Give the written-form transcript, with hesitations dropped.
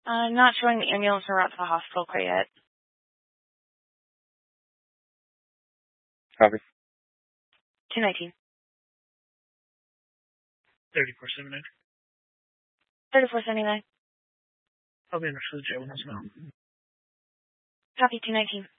Not showing the ambulance or route to the hospital quite yet. Copy. 219. 3479. 3479. I'll be understood, Joe. Copy 219.